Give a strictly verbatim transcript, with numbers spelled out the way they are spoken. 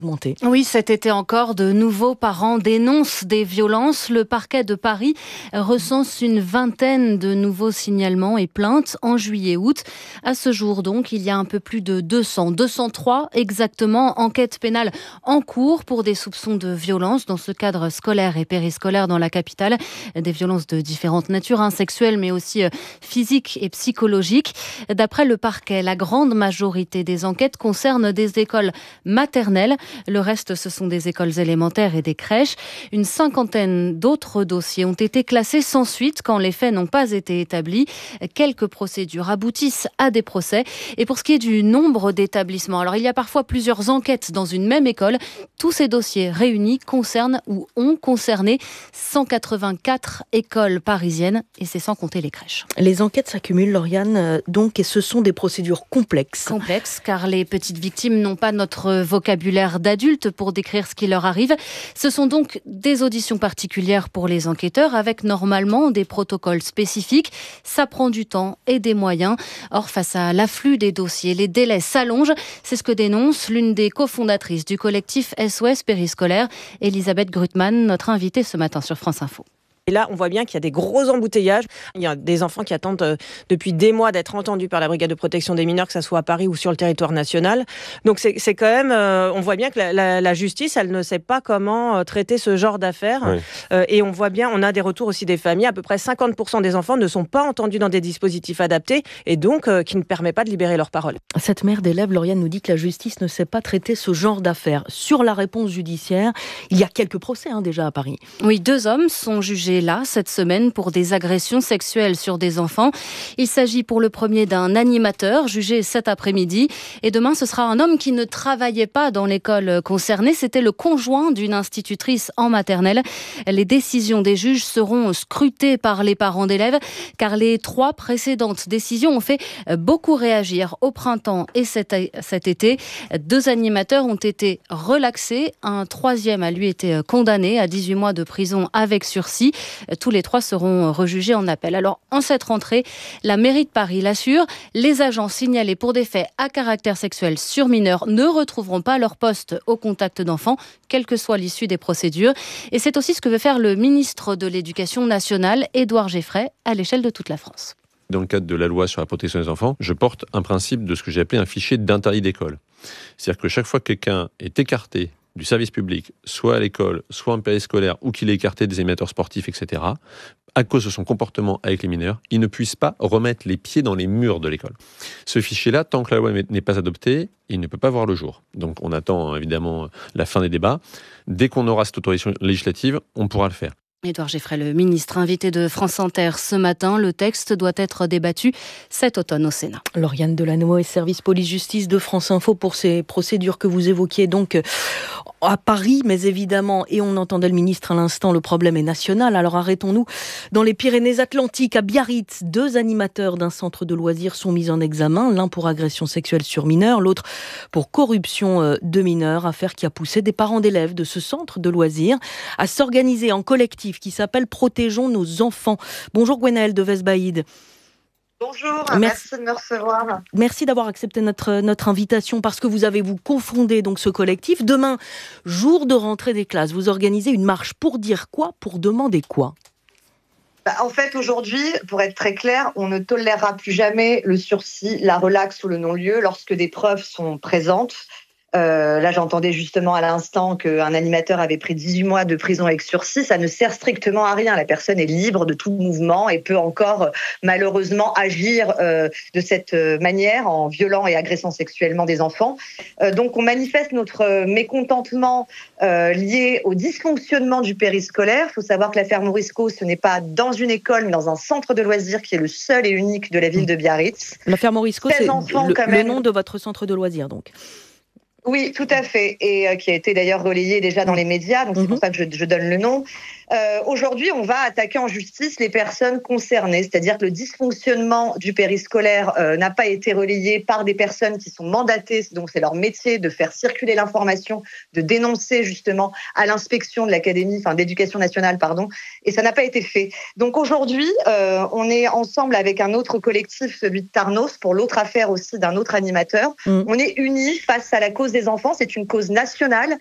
Monté. Oui, cet été encore, de nouveaux parents dénoncent des violences. Le parquet de Paris recense une vingtaine de nouveaux signalements et plaintes en juillet-août. À ce jour, donc, il y a un peu plus de deux cents, deux cent trois exactement, enquêtes pénales en cours pour des soupçons de violences dans ce cadre scolaire et périscolaire dans la capitale. Des violences de différentes natures, hein, sexuelles, mais aussi euh, physiques et psychologiques. D'après le parquet, la grande majorité des enquêtes concernent des écoles maternelles. Le reste, ce sont des écoles élémentaires et des crèches. Une cinquantaine d'autres dossiers ont été classés sans suite quand les faits n'ont pas été établis. Quelques procédures aboutissent à des procès. Et pour ce qui est du nombre d'établissements, alors il y a parfois plusieurs enquêtes dans une même école. Tous ces dossiers réunis concernent ou ont concerné cent quatre-vingt-quatre écoles parisiennes, et c'est sans compter les crèches. Les enquêtes s'accumulent, Lauriane, euh, donc, et ce sont des procédures complexes. Complexes, car les petites victimes n'ont pas notre vocabulaire d'adultes pour décrire ce qui leur arrive. Ce sont donc des auditions particulières pour les enquêteurs, avec normalement des protocoles spécifiques. Ça prend du temps et des moyens. Or, face à l'afflux des dossiers, les délais s'allongent. C'est ce que dénonce l'une des cofondatrices du collectif S O S Périscolaire, Elisabeth Grutmann, notre invitée ce matin sur France Info. Et là, on voit bien qu'il y a des gros embouteillages. Il y a des enfants qui attendent euh, depuis des mois d'être entendus par la brigade de protection des mineurs, que ce soit à Paris ou sur le territoire national. Donc c'est, c'est quand même, euh, on voit bien que la, la, la justice, elle ne sait pas comment euh, traiter ce genre d'affaires. Oui. Euh, et on voit bien, on a des retours aussi des familles. À peu près cinquante pour cent des enfants ne sont pas entendus dans des dispositifs adaptés et donc euh, qui ne permet pas de libérer leur parole. Cette mère d'élève, Lauriane, nous dit que la justice ne sait pas traiter ce genre d'affaires. Sur la réponse judiciaire, il y a quelques procès hein, déjà à Paris. Oui, deux hommes sont jugés là cette semaine pour des agressions sexuelles sur des enfants. Il s'agit pour le premier d'un animateur jugé cet après-midi et demain ce sera un homme qui ne travaillait pas dans l'école concernée. C'était le conjoint d'une institutrice en maternelle. Les décisions des juges seront scrutées par les parents d'élèves car les trois précédentes décisions ont fait beaucoup réagir au printemps et cet, cet été. Deux animateurs ont été relaxés. Un troisième a lui été condamné à dix-huit mois de prison avec sursis. Tous les trois seront rejugés en appel. Alors, en cette rentrée, la mairie de Paris l'assure, les agents signalés pour des faits à caractère sexuel sur mineurs ne retrouveront pas leur poste au contact d'enfants, quelle que soit l'issue des procédures. Et c'est aussi ce que veut faire le ministre de l'Éducation nationale, Édouard Geffray, à l'échelle de toute la France. Dans le cadre de la loi sur la protection des enfants, je porte un principe de ce que j'ai appelé un fichier d'interdit d'école. C'est-à-dire que chaque fois que quelqu'un est écarté du service public, soit à l'école, soit en périscolaire, ou qu'il est écarté des animateurs sportifs, et cetera, à cause de son comportement avec les mineurs, il ne puisse pas remettre les pieds dans les murs de l'école. Ce fichier-là, tant que la loi n'est pas adoptée, il ne peut pas voir le jour. Donc on attend évidemment la fin des débats. Dès qu'on aura cette autorisation législative, on pourra le faire. Édouard Geffray, le ministre invité de France Inter ce matin. Le texte doit être débattu cet automne au Sénat. Lauriane Delannoy, service police-justice de France Info pour ces procédures que vous évoquiez donc à Paris, mais évidemment, et on entendait le ministre à l'instant, le problème est national. Alors arrêtons-nous dans les Pyrénées-Atlantiques, à Biarritz. Deux animateurs d'un centre de loisirs sont mis en examen, l'un pour agression sexuelle sur mineurs, l'autre pour corruption de mineurs, affaire qui a poussé des parents d'élèves de ce centre de loisirs à s'organiser en collectif qui s'appelle Protégeons nos enfants. Bonjour Gwenaëlle de Vesbaïd. Bonjour, merci. merci de me recevoir. Merci d'avoir accepté notre, notre invitation parce que vous avez vous confondé donc ce collectif. Demain, jour de rentrée des classes, vous organisez une marche pour dire quoi, pour demander quoi ? Bah, en fait, aujourd'hui, pour être très clair, on ne tolérera plus jamais le sursis, la relaxe ou le non-lieu lorsque des preuves sont présentes. Euh, là, j'entendais justement à l'instant qu'un animateur avait pris dix-huit mois de prison avec sursis. Ça ne sert strictement à rien. La personne est libre de tout mouvement et peut encore malheureusement agir euh, de cette manière en violant et agressant sexuellement des enfants. Euh, donc, on manifeste notre mécontentement euh, lié au dysfonctionnement du périscolaire. Il faut savoir que l'affaire Morisco, ce n'est pas dans une école, mais dans un centre de loisirs qui est le seul et unique de la ville de Biarritz. L'affaire Morisco, c'est le, le nom de votre centre de loisirs, donc. Oui, tout à fait, et euh, qui a été d'ailleurs relayé déjà dans les médias, donc c'est mmh. pour ça que je, je donne le nom. Euh, aujourd'hui, on va attaquer en justice les personnes concernées, c'est-à-dire que le dysfonctionnement du périscolaire euh, n'a pas été relayé par des personnes qui sont mandatées, donc c'est leur métier de faire circuler l'information, de dénoncer justement à l'inspection de l'Académie, enfin d'éducation nationale, pardon, et ça n'a pas été fait. Donc aujourd'hui, euh, on est ensemble avec un autre collectif, celui de Tarnos, pour l'autre affaire aussi d'un autre animateur. Mmh. On est unis face à la cause des enfants, c'est une cause nationale.